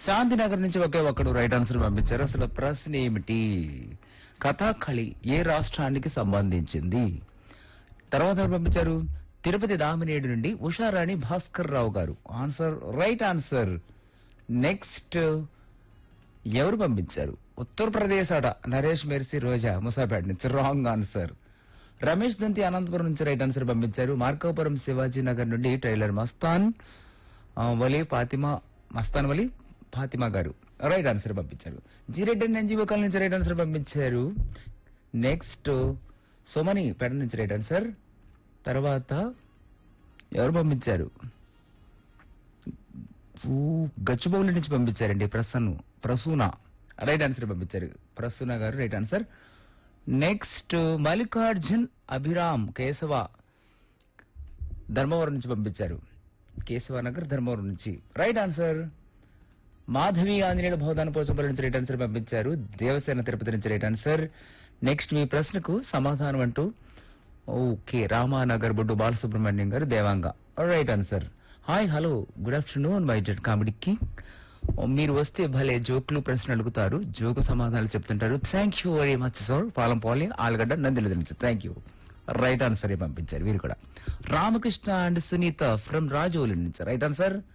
శాంతినగర్ నుంచి ఒకే ఒక్కడు right answer పంపించారు. అసలు ప్రశ్న ఏమిటి? కథాకళి ఏ రాష్ట్రానికి సంబంధించింది? తర్వాత ఎవరు పంపించారు? తిరుపతి దామినేడు నుండి ఉషారాణి భాస్కర్ రావు గారు. Answer right answer. నెక్స్ట్ ఎవరు పంపించారు? ఉత్తరప్రదేశ్ అట నరేష్ మెర్సీ రోజా ముసాపేట నుంచి రాంగ్ ఆన్సర్. రమేష్ దంతి అనంతపురం నుంచి రైట్ ఆన్సర్ పంపించారు. మార్కాపురం శివాజీ నగర్ నుండి టైలర్ మస్తాన్ వలి ఫాతిమా గారు రైట్ ఆన్సర్ పంపించారు. జీరెడ్డి ఎన్జీఓ కాలనీ నుంచి రైట్ ఆన్సర్ పంపించారు. నెక్స్ట్ సోమని పేట నుంచి రైట్ ఆన్సర్. తర్వాత ఎవరు పంపించారు? గచ్చిబౌలి నుంచి పంపించారండి ప్రసూన రైట్ ఆన్సర్ పంపించారు. ప్రసూన గారు right answer. Next Mallikarjun Abhiram Keshava Dharmavaram నుంచి పంపించారు. కేశవనగర్ ధర్మవరం నుంచి రైట్ ఆన్సర్. మాధవి ఆంజనేయుల భవదాన పోచంపల్లి నుంచి రైట్ ఆన్సర్ పంపించారు. దేవసేన తిరుపతి నుంచి రైట్ ఆన్సర్. నెక్స్ట్ మీ ప్రశ్నకు సమాధానం అంటూ ఓకే రామానగర్ బొడ్డు బాలసుబ్రహ్మణ్యం గారు Devanga right answer. Hi hello good afternoon my dead కామెడీకి మీరు వస్తే భలే జోకులు ప్రశ్నలు అడుగుతారు, జోకు సమాధానాలు చెప్తుంటారు. Thank you very much sir. పాలం పోలి ఆలుగడ్డ నందిల నుంచి థ్యాంక్ యూ రైట్ ఆన్సర్ పంపించారు. వీరు కూడా రామకృష్ణ అండ్ సునీత ఫ్రమ్ రాజోలి నుంచి రైట్ ఆన్సర్.